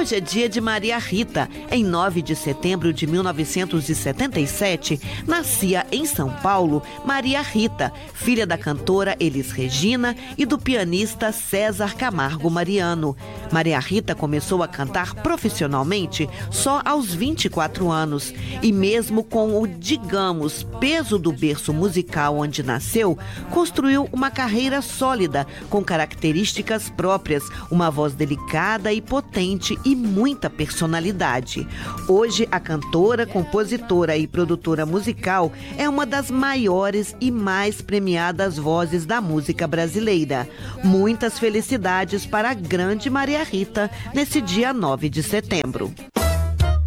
Hoje é dia de Maria Rita. Em 9 de setembro de 1977, nascia em São Paulo Maria Rita, filha da cantora Elis Regina e do pianista César Camargo Mariano. Maria Rita começou a cantar profissionalmente só aos 24 anos e mesmo com o, digamos, peso do berço musical onde nasceu, construiu uma carreira sólida, com características próprias, uma voz delicada e potente e muita personalidade. Hoje, a cantora, compositora e produtora musical é uma das maiores e mais premiadas vozes da música brasileira. Muitas felicidades para a grande Maria Rita nesse dia 9 de setembro.